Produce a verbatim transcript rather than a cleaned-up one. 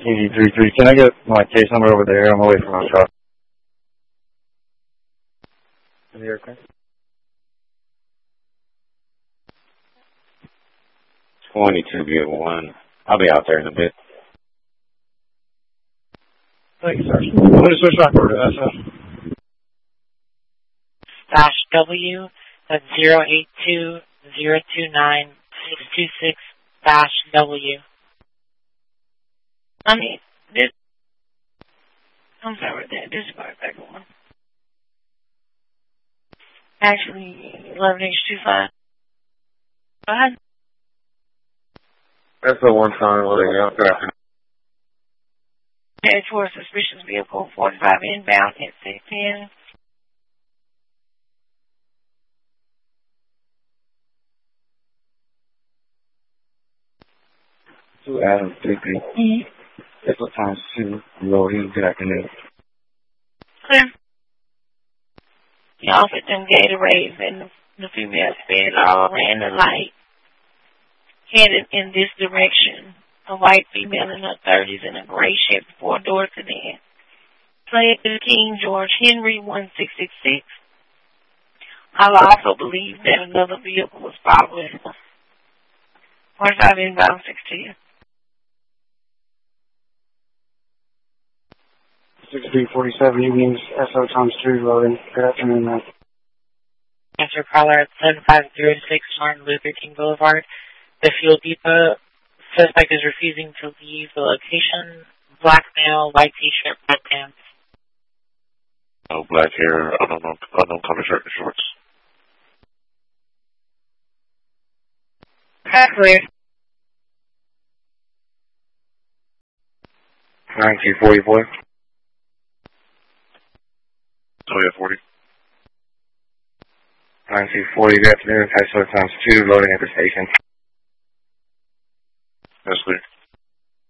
eighty three three. Can I get my case number over there? I'm away from my truck. Are you okay? twenty-two B one. I'll be out there in a bit. Thank you, sir. I'm going to switch back over to that, sir. Dash W, that's zero eight two zero two nine six two six dash W. I mean, this, I'm sorry, that this is my back one. Actually, eleven H two five. Go ahead. That's the one time loading out there. Headed towards suspicious vehicle forty-five inbound at six ten. Two Adam three three. Mm-hmm. That's what times two. Loading. Good afternoon. Clear. Y'all fit them Gatorades and the, the female sped all ran the light. Headed in this direction. A white female in her thirties in a gray Chevy four-door sedan. Play to King George Henry one six six six. I also believe that another vehicle was following. forty-five inbound six ten. sixty-three forty-seven evenings, S O times two loading. Good afternoon, man. Answer caller at seven five zero six Martin Luther King Boulevard. The fuel depot. Suspect is refusing to leave the location. Black male, white t-shirt, black pants. No black hair, I don't know, I don't color shirt and shorts. Clear. nine two forty-four. Oh yeah, forty. nine two forty, good afternoon, S O times two loading at the station. That's clear.